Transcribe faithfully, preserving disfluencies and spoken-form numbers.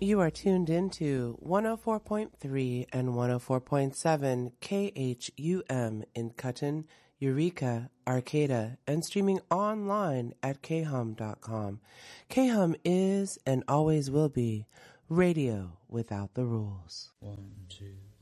You are tuned into one oh four point three and one oh four point seven K H U M in Cutten, Eureka, Arcata, and streaming online at k hum dot com. K Hum is and always will be radio without the rules. One, two.